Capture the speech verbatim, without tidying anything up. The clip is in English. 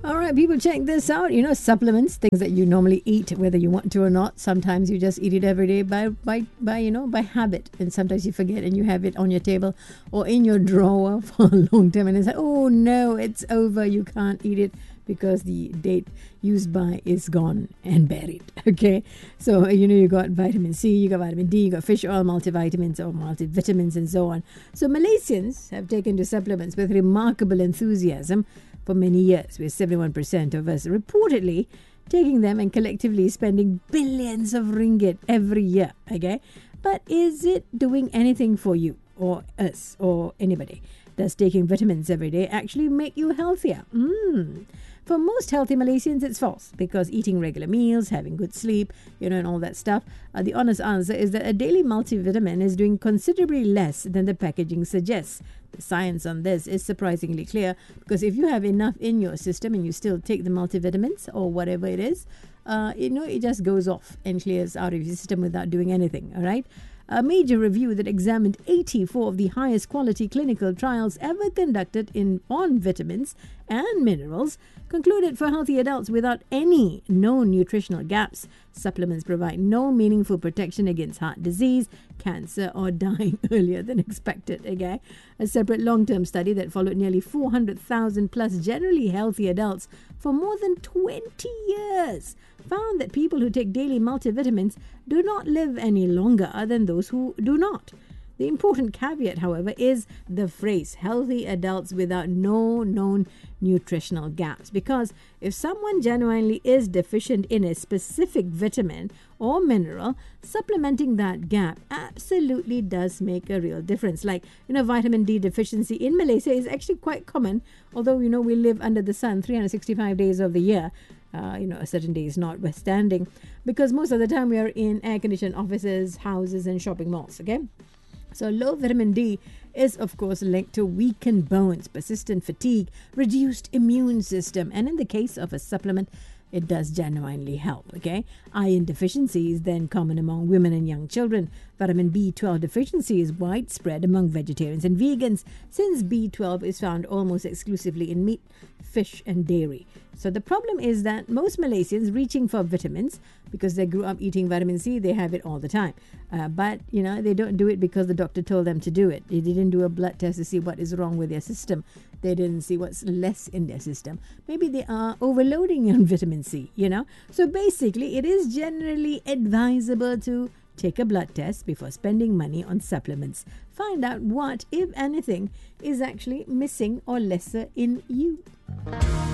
All right, people, check this out. You know, supplements, things that you normally eat, whether you want to or not. Sometimes you just eat it every day by, by, by, you know, by habit. And sometimes you forget and you have it on your table or in your drawer for a long time. And it's like, oh no, it's over. You can't eat it because the date used by is gone and buried. Okay. So, you know, you got vitamin C, you got vitamin D, you got fish oil, multivitamins or multivitamins and so on. So Malaysians have taken to supplements with remarkable enthusiasm for many years, with seventy-one percent of us reportedly taking them and collectively spending billions of ringgit every year. Okay, but is it doing anything for you or us or anybody? Does taking vitamins every day actually make you healthier? Mm. For most healthy Malaysians, it's false, because eating regular meals, having good sleep, you know, and all that stuff, uh, the honest answer is that a daily multivitamin is doing considerably less than the packaging suggests. The science on this is surprisingly clear, because if you have enough in your system and you still take the multivitamins or whatever it is, uh, you know, it just goes off and clears out of your system without doing anything, all right? A major review that examined eighty-four of the highest quality clinical trials ever conducted in on vitamins and minerals concluded for healthy adults without any known nutritional gaps, supplements provide no meaningful protection against heart disease, cancer, or dying earlier than expected. Okay, a separate long-term study that followed nearly four hundred thousand plus generally healthy adults for more than twenty years found that people who take daily multivitamins do not live any longer than those who do not. The important caveat, however, is the phrase healthy adults without no known nutritional gaps. Because if someone genuinely is deficient in a specific vitamin or mineral, supplementing that gap absolutely does make a real difference. Like, you know, vitamin D deficiency in Malaysia is actually quite common, although, you know, we live under the sun three hundred sixty-five days of the year. Uh, you know, a certain days notwithstanding, because most of the time we are in air-conditioned offices, houses, and shopping malls. Okay, so low vitamin D is, of course, linked to weakened bones, persistent fatigue, reduced immune system, and in the case of a supplement, it does genuinely help. Okay, iron deficiency is then common among women and young children. Vitamin B twelve deficiency is widespread among vegetarians and vegans, since B twelve is found almost exclusively in meat, fish, and dairy. So the problem is that most Malaysians reaching for vitamins because they grew up eating vitamin C, they have it all the time. Uh, but, you know, they don't do it because the doctor told them to do it. They didn't do a blood test to see what is wrong with their system. They didn't see what's less in their system. Maybe they are overloading on vitamin C, you know. So basically, it is generally advisable to take a blood test before spending money on supplements. Find out what, if anything, is actually missing or lesser in you.